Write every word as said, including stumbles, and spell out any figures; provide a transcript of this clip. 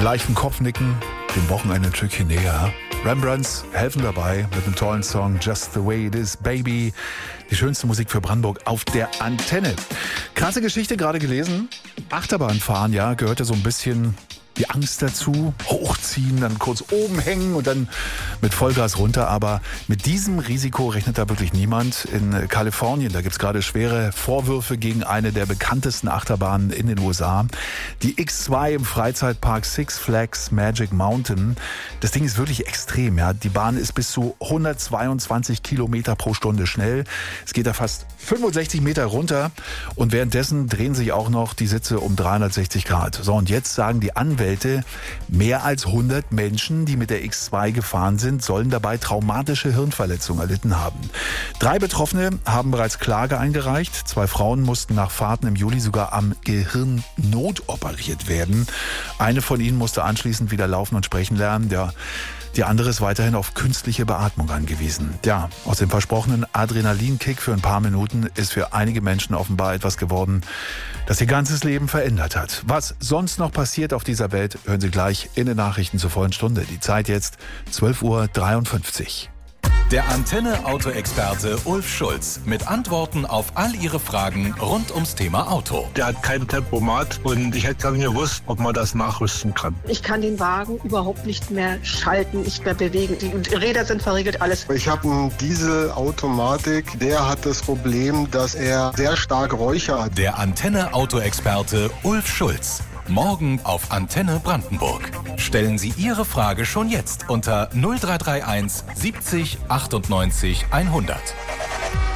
leichten Kopfnicken, dem Wochenende ein Stückchen näher. Rembrandts helfen dabei mit einem tollen Song Just the Way It Is, Baby. Die schönste Musik für Brandenburg auf der Antenne. Krasse Geschichte gerade gelesen. Achterbahnfahren, ja, gehört ja so ein bisschen die Angst dazu. Hochziehen, dann kurz oben hängen und dann mit Vollgas runter. Aber mit diesem Risiko rechnet da wirklich niemand. In Kalifornien, da gibt's gerade schwere Vorwürfe gegen eine der bekanntesten Achterbahnen in den U S A. Die X zwei im Freizeitpark Six Flags Magic Mountain. Das Ding ist wirklich extrem. Ja. Die Bahn ist bis zu hundertzweiundzwanzig Kilometer pro Stunde schnell. Es geht da fast fünfundsechzig Meter runter und währenddessen drehen sich auch noch die Sitze um dreihundertsechzig Grad. So, und jetzt sagen die Anwälte, mehr als hundert Menschen, die mit der X zwei gefahren sind, sollen dabei traumatische Hirnverletzungen erlitten haben. Drei Betroffene haben bereits Klage eingereicht. Zwei Frauen mussten nach Fahrten im Juli sogar am Gehirn notoperiert werden. Eine von ihnen musste anschließend wieder laufen und sprechen lernen. Der Die andere ist weiterhin auf künstliche Beatmung angewiesen. Ja, aus dem versprochenen Adrenalinkick für ein paar Minuten ist für einige Menschen offenbar etwas geworden, das ihr ganzes Leben verändert hat. Was sonst noch passiert auf dieser Welt, hören Sie gleich in den Nachrichten zur vollen Stunde. Die Zeit jetzt zwölf Uhr dreiundfünfzig. Der Antenne-Auto-Experte Ulf Schulz mit Antworten auf all Ihre Fragen rund ums Thema Auto. Der hat kein Tempomat und ich hätte gar nicht gewusst, ob man das nachrüsten kann. Ich kann den Wagen überhaupt nicht mehr schalten, nicht mehr bewegen. Die Räder sind verriegelt, alles. Ich habe einen Diesel-Automatik, der hat das Problem, dass er sehr stark räuchert. Der Antenne-Auto-Experte Ulf Schulz. Morgen auf Antenne Brandenburg. Stellen Sie Ihre Frage schon jetzt unter null drei drei eins siebzig achtundneunzig hundert.